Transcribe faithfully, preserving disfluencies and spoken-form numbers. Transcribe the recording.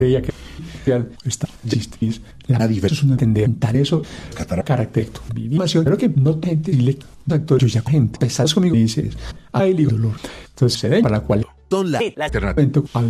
creía que está existir la diversidad entender eso carácter vivación pero que no gente le actor yo ya gente pesas conmigo dices ay dolor entonces se da para la cual son la alternativa